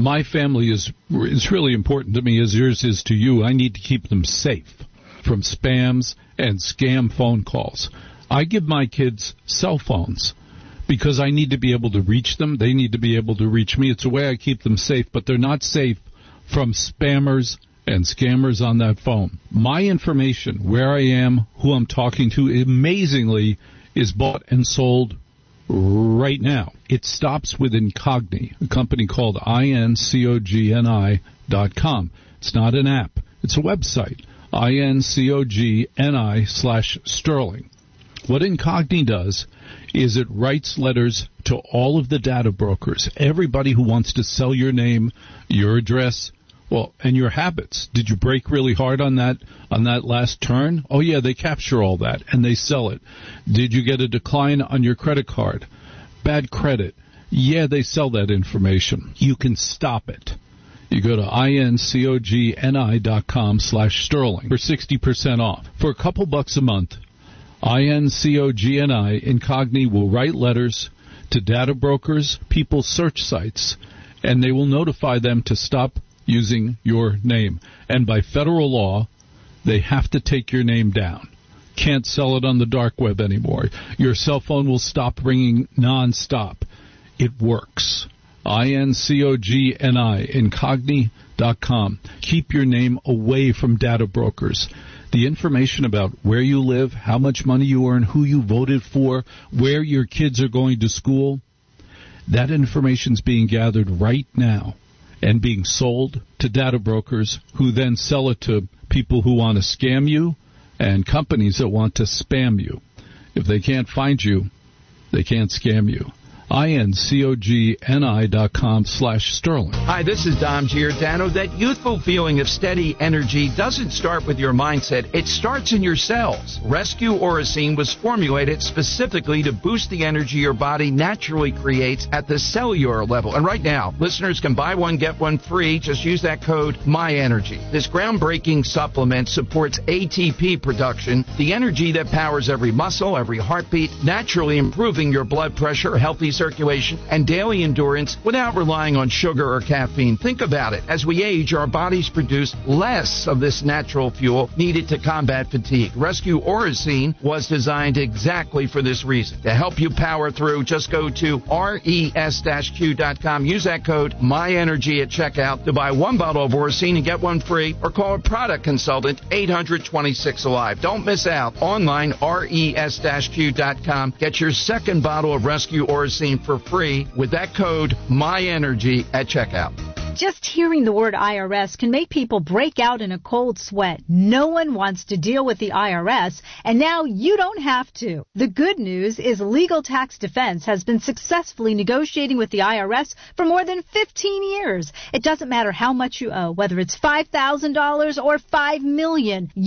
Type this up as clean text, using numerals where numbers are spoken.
My family is really important to me as yours is to you. I need to keep them safe from spams and scam phone calls. I give my kids cell phones because I need to be able to reach them. They need to be able to reach me. It's a way I keep them safe, but they're not safe from spammers and scammers on that phone. My information, where I am, who I'm talking to, amazingly, is bought and sold right now. It stops with Incogni, a company called incogni.com. It's not an app. It's a website, incogni/Sterling. What Incogni does is it writes letters to all of the data brokers, everybody who wants to sell your name, your address, well, and your habits. Did you brake really hard on that last turn? Oh, yeah, they capture all that, and they sell it. Did you get a decline on your credit card? Bad credit. Yeah, they sell that information. You can stop it. You go to incogni.com/Sterling for 60% off. For a couple bucks a month, INCOGNI, Incogni, will write letters to data brokers, people's search sites, and they will notify them to stop using your name. And by federal law, they have to take your name down. Can't sell it on the dark web anymore. Your cell phone will stop ringing nonstop. It works. INCOGNI, Incogni.com. Keep your name away from data brokers. The information about where you live, how much money you earn, who you voted for, where your kids are going to school, that information's being gathered right now and being sold to data brokers who then sell it to people who want to scam you and companies that want to spam you. If they can't find you, they can't scam you. INCOGNI.com/Sterling. Hi, this is Dom Giordano. That youthful feeling of steady energy doesn't start with your mindset. It starts in your cells. Rescue Oracene was formulated specifically to boost the energy your body naturally creates at the cellular level. And right now, listeners can buy one, get one free. Just use that code MyEnergy. This groundbreaking supplement supports ATP production, the energy that powers every muscle, every heartbeat, naturally improving your blood pressure, healthy circulation, and daily endurance without relying on sugar or caffeine. Think about it. As we age, our bodies produce less of this natural fuel needed to combat fatigue. Rescue Oracene was designed exactly for this reason. To help you power through, just go to res-q.com. Use that code MyEnergy at checkout to buy one bottle of Oracene and get one free, or call a product consultant 800-26-ALIVE. Don't miss out. Online, res-q.com. Get your second bottle of Rescue Oracene for free with that code MyEnergy at checkout. Just hearing the word IRS can make people break out in a cold sweat. No one wants to deal with the IRS, and now you don't have to. The good news is Legal Tax Defense has been successfully negotiating with the IRS for more than 15 years. It doesn't matter how much you owe, whether it's $5,000 or $5 million.